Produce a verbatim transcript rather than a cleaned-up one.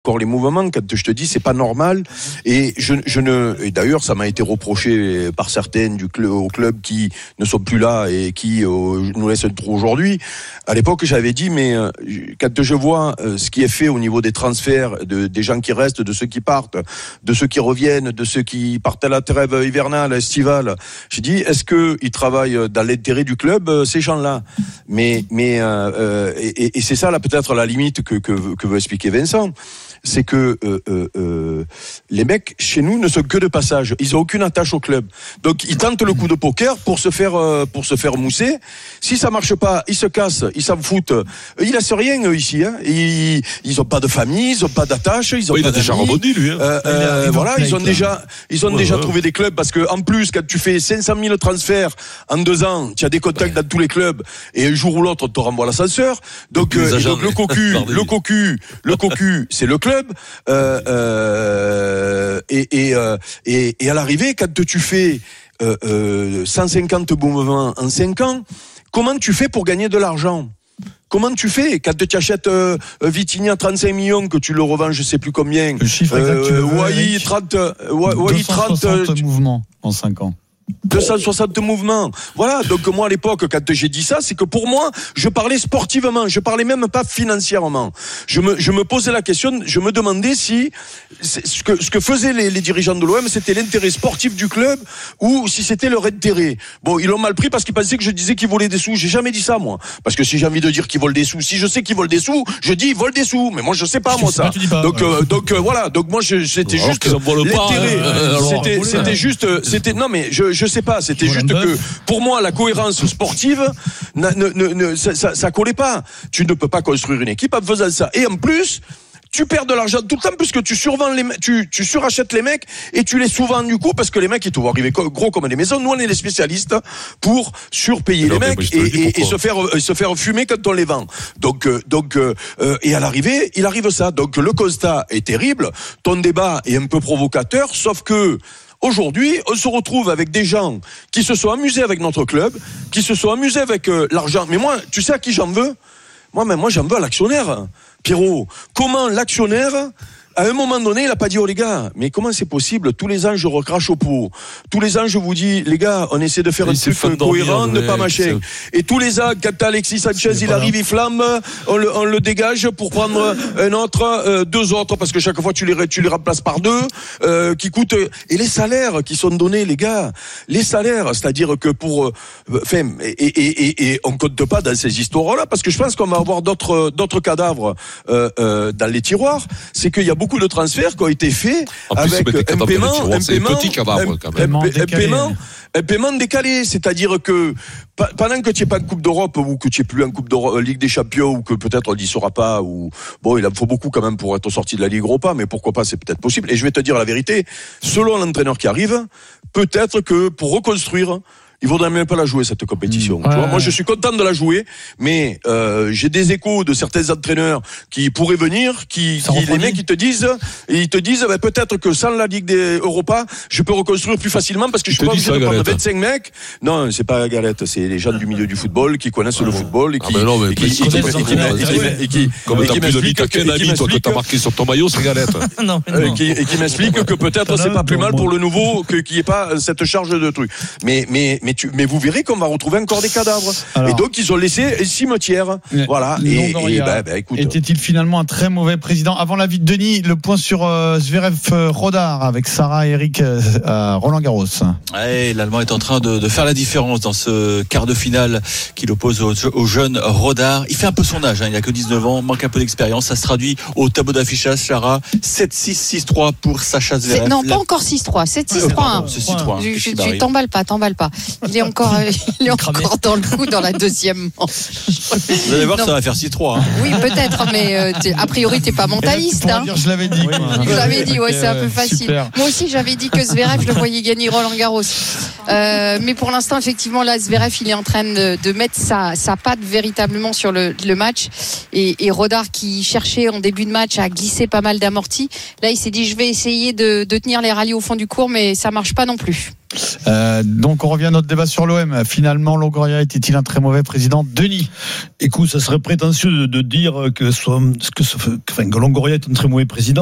encore les mouvements quand je te dis c'est pas normal et je, je ne et d'ailleurs ça m'a été reproché par certaines du club au club qui ne sont plus là et qui euh, nous laissent trop aujourd'hui. À l'époque j'avais dit mais euh, quand je vois euh, ce qui est fait au niveau des transferts de, des gens qui restent, de ceux qui partent, de ceux qui reviennent, de ceux qui partent à la trêve hivernale, estivale, j'ai dit est-ce que ils travaillent dans l'intérêt du club euh, ces gens-là? Mais mais euh, euh, et, et c'est ça là peut-être la limite que que, que veut expliquer Vincent. C'est que euh, euh, euh, les mecs chez nous ne sont que de passage. Ils ont aucune attache au club. Donc ils tentent le coup de poker pour se faire euh, pour se faire mousser. Si ça marche pas, ils se cassent, ils s'en foutent. Ils laissent rien eux, ici. Hein. Ils ils ont pas de famille, ils ont pas d'attache, ils ont oui, pas il a déjà rebondi lui. Hein. Euh, euh, voilà, ils ont là. déjà ils ont ouais, déjà ouais. trouvé des clubs parce que en plus quand tu fais cinq cent mille transferts en deux ans, tu as des contacts ouais. dans tous les clubs et un jour ou l'autre on te renvoie l'ascenseur. Donc, euh, et donc le cocu, le cocu, le cocu, c'est le club. Euh, euh, et, et, euh, et, et à l'arrivée, quand tu fais euh, euh, cent cinquante mouvements en cinq ans, comment tu fais pour gagner de l'argent ? Comment tu fais quand tu achètes euh, Vitinha trente-cinq millions que tu le revends je sais plus combien, le chiffre exact euh, que tu veux, Wai trente Wai trente mouvements en cinq ans. deux cent soixante mouvements. Voilà. Donc, moi, à l'époque, quand j'ai dit ça, c'est que pour moi, je parlais sportivement. Je parlais même pas financièrement. Je me, je me posais la question, je me demandais si, ce que, ce que faisaient les, les dirigeants de l'O M, c'était l'intérêt sportif du club ou si c'était leur intérêt. Bon, ils l'ont mal pris parce qu'ils pensaient que je disais qu'ils volaient des sous. J'ai jamais dit ça, moi. Parce que si j'ai envie de dire qu'ils volent des sous, si je sais qu'ils volent des sous, je dis ils volent des sous. Mais moi, je sais pas, moi, ça. Pas, donc, ouais. euh, donc, euh, voilà. Donc, moi, je, c'était alors juste l'intérêt. Euh, c'était, c'était juste, c'était, non, mais je, je sais pas. C'était juste que, pour moi, la cohérence sportive, ne, ne, ne, ça, ça, ça collait pas. Tu ne peux pas construire une équipe en faisant ça. Et en plus, tu perds de l'argent tout le temps puisque tu survends les, tu, tu surachètes les mecs et tu les sous-vends du coup parce que les mecs ils te voient arriver gros comme des maisons. Nous on est les spécialistes pour surpayer les mecs et, et, et se faire, et se faire fumer quand on les vend. Donc, euh, donc, euh, et à l'arrivée, il arrive ça. Donc le constat est terrible. Ton débat est un peu provocateur, sauf que aujourd'hui, on se retrouve avec des gens qui se sont amusés avec notre club, qui se sont amusés avec euh, l'argent. Mais moi, tu sais à qui j'en veux ? Moi, mais moi, j'en veux à l'actionnaire. Pierrot, comment l'actionnaire, à un moment donné, il a pas dit, oh les gars, mais comment c'est possible? Tous les ans, je recrache au pot. Tous les ans, je vous dis, les gars, on essaie de faire et un truc cohérent, ne pas machin. Et tous les ans, quand Alexis Sanchez, il arrive, il flamme, on le, on le dégage pour prendre un autre, euh, deux autres, parce que chaque fois, tu les, tu les remplaces par deux, euh, qui coûtent, et les salaires qui sont donnés, les gars, les salaires, c'est-à-dire que pour, enfin, euh, et, et, et, et on compte pas dans ces histoires-là, parce que je pense qu'on va avoir d'autres, d'autres cadavres, euh, euh, dans les tiroirs. C'est qu'il y a beaucoup de transferts qui ont été faits avec un paiement, un paiement, un paiement, un paiement décalé. C'est-à-dire que pendant que tu n'es pas en Coupe d'Europe ou que tu n'es plus en Coupe d'Europe, Ligue des Champions ou que peut-être on n'y sera pas ou bon, il en faut beaucoup quand même pour être sorti de la Ligue Europa, mais pourquoi pas, c'est peut-être possible. Et je vais te dire la vérité, selon l'entraîneur qui arrive, peut-être que pour reconstruire, il vaudrait même pas la jouer cette compétition. Mmh. Tu vois, moi je suis content de la jouer, mais euh, j'ai des échos de certains entraîneurs qui pourraient venir, qui, qui les mecs qui te disent, ils te disent, bah, peut-être que sans la Ligue des Europa, je peux reconstruire plus facilement parce que je suis pas obligé de prendre vingt-cinq mecs. Non, c'est pas la galette, c'est les gens du milieu du football qui connaissent ah, le football et qui, et qui, et qui, comme t'as plus de vie qu'un ami, toi que t'as marqué sur ton maillot, c'est galette. Et qui m'explique que peut-être c'est pas plus mal pour le nouveau que qu'il y ait pas cette charge de trucs. Mais mais mais tu, mais vous verrez qu'on va retrouver encore des cadavres. Alors, et donc ils ont laissé un cimetière. Voilà. Et, et bah, bah, écoute. Était-il finalement un très mauvais président? Avant l'avis de Denis, le point sur euh, Zverev euh, Rodar avec Sarah et Eric euh, à Roland Garros. Ouais, l'Allemand est en train de, de faire la différence dans ce quart de finale qui l'oppose au, au jeune Rodar. Il fait un peu son âge, hein, il a que dix-neuf ans, manque un peu d'expérience. Ça se traduit au tableau d'affichage, Sarah. sept six, six trois pour Sacha Zverev. Non, pas encore six trois. sept six trois. C'est six trois. Je, je, je t'emballe pas, t'emballe pas. Il est encore, il est encore dans le coup dans la deuxième manche. Vous allez voir non. que ça va faire six trois. Hein. Oui, peut-être, mais euh, a priori, t'es pas mentaliste. Hein. Dire, je l'avais dit. Oui, je l'avais dit, ouais, c'est un peu facile. Super. Moi aussi, j'avais dit que Zverev, je le voyais gagner Roland Garros. Euh, mais pour l'instant, effectivement, là, Zverev, il est en train de, de mettre sa, sa patte véritablement sur le, le match. Et, et Rodar, qui cherchait en début de match à glisser pas mal d'amortis, là, il s'est dit, je vais essayer de, de tenir les rallyes au fond du court, mais ça marche pas non plus. Euh, donc on revient à notre débat sur l'O M. Finalement, Longoria était-il un très mauvais président? Denis? Écoute, ça serait prétentieux de, de dire que, soit, que, enfin, que Longoria est un très mauvais président.